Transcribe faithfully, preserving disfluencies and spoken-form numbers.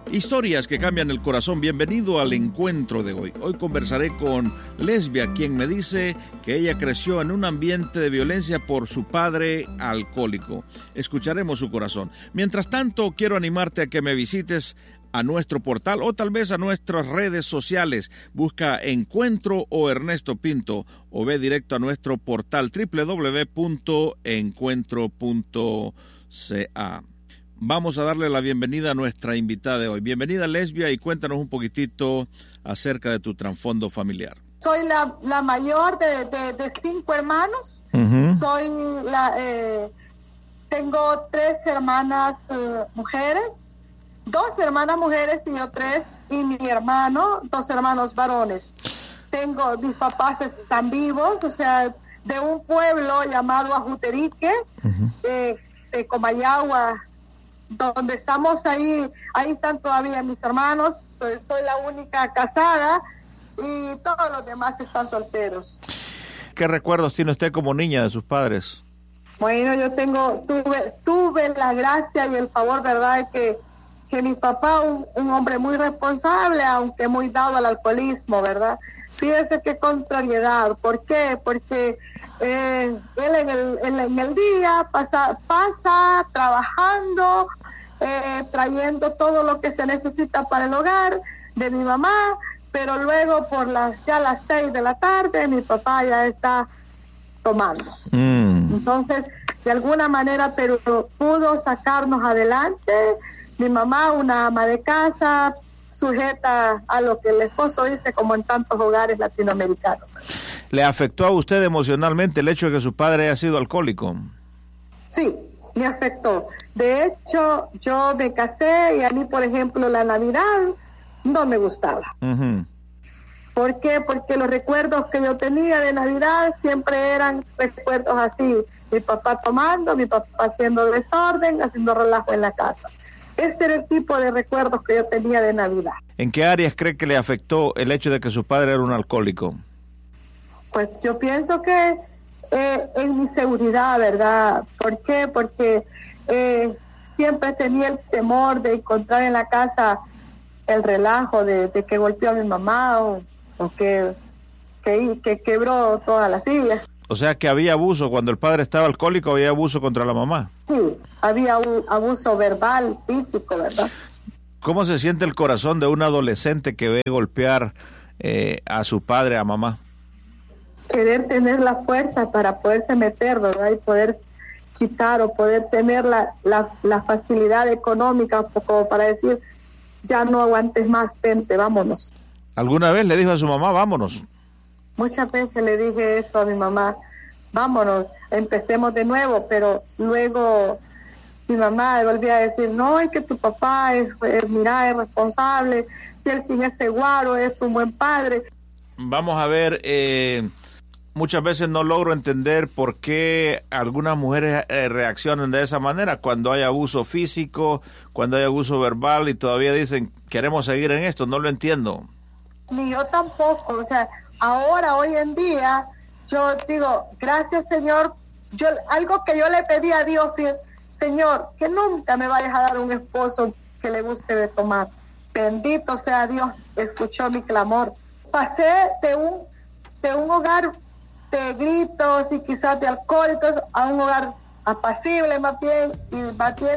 Historias que cambian el corazón. Bienvenido al encuentro de hoy. Hoy conversaré con Lesbia, quien me dice que ella creció en un ambiente de violencia por su padre alcohólico. Escucharemos su corazón. Mientras tanto, quiero animarte a que me visites a nuestro portal o tal vez a nuestras redes sociales. Busca Encuentro o Ernesto Pinto o ve directo a nuestro portal doble u doble u doble u punto encuentro punto c a. Vamos a darle la bienvenida a nuestra invitada de hoy. Bienvenida, Lesbia, y cuéntanos un poquitito acerca de tu trasfondo familiar. Soy la, la mayor de, de, de cinco hermanos. Uh-huh. Soy la, eh, tengo tres hermanas eh, mujeres, dos hermanas mujeres y yo tres, y mi hermano, dos hermanos varones. Tengo, mis papás están vivos, o sea, de un pueblo llamado Ajuterique, uh-huh. eh, de Comayagua, donde estamos ahí, ahí están todavía mis hermanos, soy, soy la única casada y todos los demás están solteros. ¿Qué recuerdos tiene usted como niña de sus padres? Bueno, yo tengo, tuve, tuve la gracia y el favor, ¿verdad?, que, que mi papá, un, un hombre muy responsable, aunque muy dado al alcoholismo, ¿verdad? Fíjese qué contrariedad. ¿Por qué? Porque eh, él en el, en, en el día pasa, pasa trabajando, eh, trayendo todo lo que se necesita para el hogar de mi mamá, pero luego por las ya las seis de la tarde mi papá ya está tomando. Mm. Entonces, de alguna manera, pero pudo sacarnos adelante. Mi mamá, una ama de casa, sujeta a lo que el esposo dice, como en tantos hogares latinoamericanos. ¿Le afectó a usted emocionalmente el hecho de que su padre haya sido alcohólico? Sí, me afectó. De hecho, yo me casé y a mí, por ejemplo, la Navidad no me gustaba. Uh-huh. ¿Por qué? Porque los recuerdos que yo tenía de Navidad siempre eran recuerdos así. Mi papá tomando, mi papá haciendo desorden, haciendo relajo en la casa. Ese era el tipo de recuerdos que yo tenía de Navidad. ¿En qué áreas cree que le afectó el hecho de que su padre era un alcohólico? Pues yo pienso que eh, en mi seguridad, ¿verdad? ¿Por qué? Porque eh, siempre tenía el temor de encontrar en la casa el relajo de, de que golpeó a mi mamá o, o que, que, que quebró todas las sillas. O sea que había abuso, cuando el padre estaba alcohólico había abuso contra la mamá. Sí, había un abuso verbal, físico, ¿verdad? ¿Cómo se siente el corazón de un adolescente que ve golpear eh, a su padre, a mamá? Querer tener la fuerza para poderse meter, ¿verdad? Y poder quitar o poder tener la, la, la facilidad económica como para decir, ya no aguantes más, vente, vámonos. ¿Alguna vez le dijo a su mamá, vámonos? Muchas veces le dije eso a mi mamá, vámonos, empecemos de nuevo, pero luego mi mamá volvía a decir, no, es que tu papá es, es mira, es responsable, si él sin ese guaro es un buen padre. Vamos a ver, eh, muchas veces no logro entender por qué algunas mujeres eh, reaccionan de esa manera cuando hay abuso físico, cuando hay abuso verbal y todavía dicen, queremos seguir en esto, no lo entiendo. Ni yo tampoco, o sea, ahora, hoy en día, yo digo, gracias, Señor. Yo algo que yo le pedí a Dios es, Señor, que nunca me vayas a dar un esposo que le guste de tomar. Bendito sea Dios, escuchó mi clamor. Pasé de un, de un hogar de gritos y quizás de alcohólicos a un hogar apacible más bien, y más bien